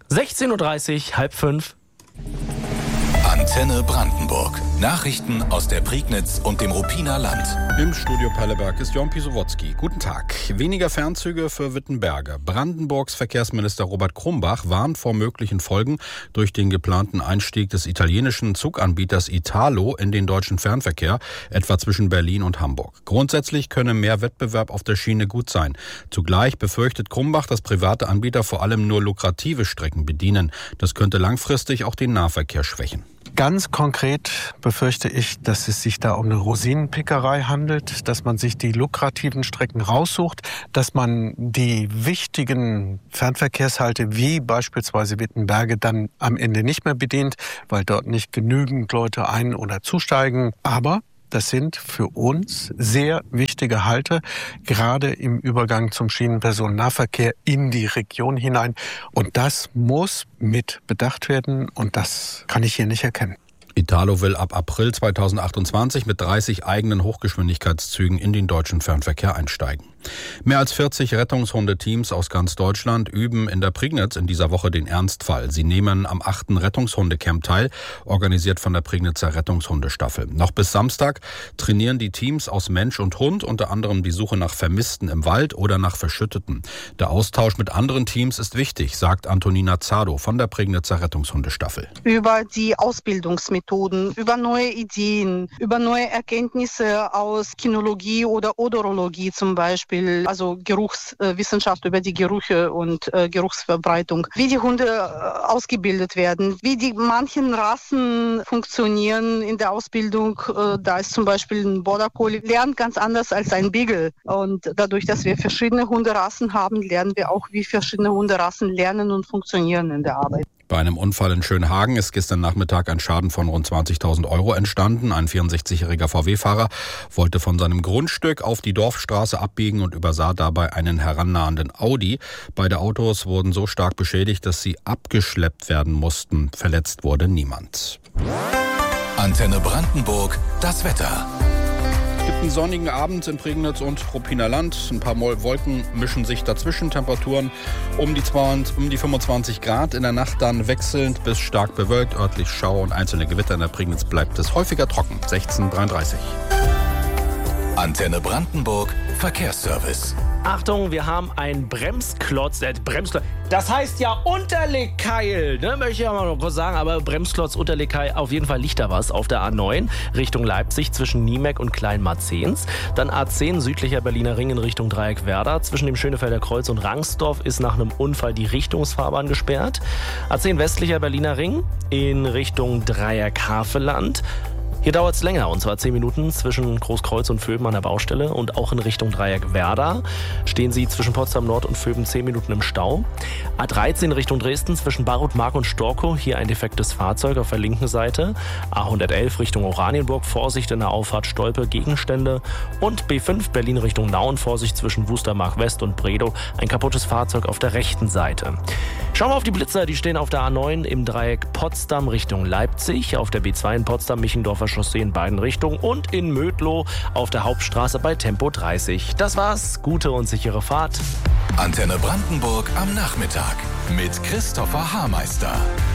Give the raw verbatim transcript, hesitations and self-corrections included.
sechzehn Uhr dreißig, halb fünf. Antenne Brandenburg. Nachrichten aus der Prignitz und dem Ruppiner Land. Im Studio Pelleberg ist Jon Pisowotzki. Guten Tag. Weniger Fernzüge für Wittenberge. Brandenburgs Verkehrsminister Robert Krumbach warnt vor möglichen Folgen durch den geplanten Einstieg des italienischen Zuganbieters Italo in den deutschen Fernverkehr, etwa zwischen Berlin und Hamburg. Grundsätzlich könne mehr Wettbewerb auf der Schiene gut sein. Zugleich befürchtet Krumbach, dass private Anbieter vor allem nur lukrative Strecken bedienen. Das könnte langfristig auch den Nahverkehr schwächen. Ganz konkret befürchte ich, dass es sich da um eine Rosinenpickerei handelt, dass man sich die lukrativen Strecken raussucht, dass man die wichtigen Fernverkehrshalte wie beispielsweise Wittenberge dann am Ende nicht mehr bedient, weil dort nicht genügend Leute ein- oder zusteigen. Aber das sind für uns sehr wichtige Halte, gerade im Übergang zum Schienenpersonennahverkehr in die Region hinein. Und das muss mit bedacht werden und das kann ich hier nicht erkennen. Italo will ab April zweitausendachtundzwanzig mit dreißig eigenen Hochgeschwindigkeitszügen in den deutschen Fernverkehr einsteigen. Mehr als vierzig Rettungshundeteams aus ganz Deutschland üben in der Prignitz in dieser Woche den Ernstfall. Sie nehmen am achten Rettungshundecamp teil, organisiert von der Prignitzer Rettungshundestaffel. Noch bis Samstag trainieren die Teams aus Mensch und Hund, unter anderem die Suche nach Vermissten im Wald oder nach Verschütteten. Der Austausch mit anderen Teams ist wichtig, sagt Antonina Zado von der Prignitzer Rettungshundestaffel. Über die Ausbildungsmethoden, über neue Ideen, über neue Erkenntnisse aus Kinologie oder Odorologie zum Beispiel, also Geruchswissenschaft über die Gerüche und äh, Geruchsverbreitung, wie die Hunde äh, ausgebildet werden, wie die manchen Rassen funktionieren in der Ausbildung. Äh, da ist zum Beispiel ein Border Collie, lernt ganz anders als ein Beagle. Und dadurch, dass wir verschiedene Hunderassen haben, lernen wir auch, wie verschiedene Hunderassen lernen und funktionieren in der Arbeit. Bei einem Unfall in Schönhagen ist gestern Nachmittag ein Schaden von rund zwanzigtausend Euro entstanden. Ein vierundsechzigjähriger V W-Fahrer wollte von seinem Grundstück auf die Dorfstraße abbiegen und übersah dabei einen herannahenden Audi. Beide Autos wurden so stark beschädigt, dass sie abgeschleppt werden mussten. Verletzt wurde niemand. Antenne Brandenburg, das Wetter. Es gibt einen sonnigen Abend in Prignitz und Ruppiner Land. Ein paar Wolken mischen sich dazwischen. Temperaturen um die, zwanzig, um die fünfundzwanzig Grad. In der Nacht dann wechselnd bis stark bewölkt. Örtlich Schauer und einzelne Gewitter. In der Prignitz bleibt es häufiger trocken. sechzehn Uhr dreiunddreißig. Antenne Brandenburg, Verkehrsservice. Achtung, wir haben einen Bremsklotz, äh, Bremsklotz, das heißt ja Unterlegkeil, ne, möchte ich ja mal noch kurz sagen, aber Bremsklotz, Unterlegkeil, auf jeden Fall liegt da was auf der A neun Richtung Leipzig zwischen Niemeck und Kleinmarzens. Dann A zehn südlicher Berliner Ring in Richtung Dreieckwerder. Zwischen dem Schönefelder Kreuz und Rangsdorf ist nach einem Unfall die Richtungsfahrbahn gesperrt. A zehn westlicher Berliner Ring in Richtung Dreieck-Havelland. Hier dauert es länger, und zwar zehn Minuten zwischen Großkreuz und Vöben an der Baustelle und auch in Richtung Dreieckwerder stehen Sie zwischen Potsdam Nord und Vöben zehn Minuten im Stau. A dreizehn Richtung Dresden zwischen Barut, Mark und Storkow, hier ein defektes Fahrzeug auf der linken Seite. A hundertelf Richtung Oranienburg, Vorsicht in der Auffahrt Stolpe, Gegenstände. Und B fünf Berlin Richtung Nauen, Vorsicht zwischen Wustermark West und Bredow, ein kaputtes Fahrzeug auf der rechten Seite. Schauen wir auf die Blitzer, die stehen auf der A neun im Dreieck Potsdam Richtung Leipzig, auf der B zwei in Potsdam Michendorfer Chaussee in beiden Richtungen und in Mödlow auf der Hauptstraße bei Tempo dreißig. Das war's, gute und sichere Fahrt. Antenne Brandenburg am Nachmittag mit Christopher Haarmeister.